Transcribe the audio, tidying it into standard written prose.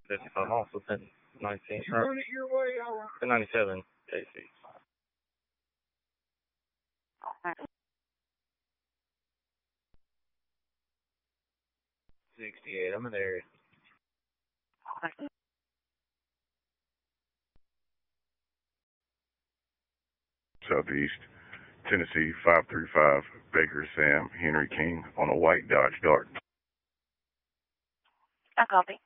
That's I'm also 1019. Run it your way, all right. 1097 KC. 68, I'm in the area. Southeast Tennessee 535, Baker Sam, Henry King on a white Dodge Dart. I copy.